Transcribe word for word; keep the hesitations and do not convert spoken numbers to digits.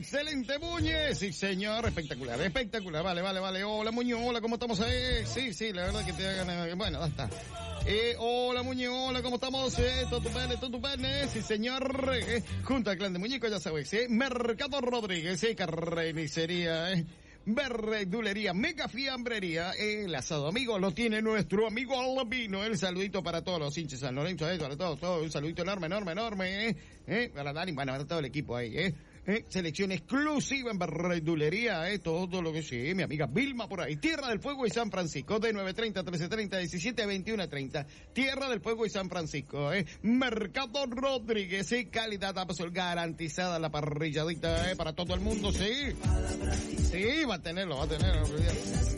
excelente, Muñe. Sí, señor, espectacular, espectacular. Vale, vale, vale. Hola, Muñe, hola, ¿cómo estamos ahí? Sí, sí, la verdad que te hagan... Bueno, ya está. Eh, hola, Muñe, hola, ¿cómo estamos? Eh, todo tu pene, todo tu pene. Sí, señor. Eh, junto al clan de Muñeco, ya sabes, eh. Mercado Rodríguez, eh, carnicería, eh. Verdulería, mega fiambrería, el asado amigo lo tiene nuestro amigo Albino. El saludito para todos los hinchas San Lorenzo, eh, para todos, todos, un saludito enorme, enorme, enorme, eh, eh, para Dani, bueno, para todo el equipo ahí, eh. Eh, selección exclusiva en verdulería, eh, todo lo que sí, mi amiga Vilma por ahí. Tierra del Fuego y San Francisco, de nueve treinta, trece treinta, diecisiete, veintiuno treinta. Tierra del Fuego y San Francisco, eh. Mercado Rodríguez, eh, calidad absoluta, garantizada la parrilladita, eh, para todo el mundo, sí. Sí, va a tenerlo, va a tenerlo.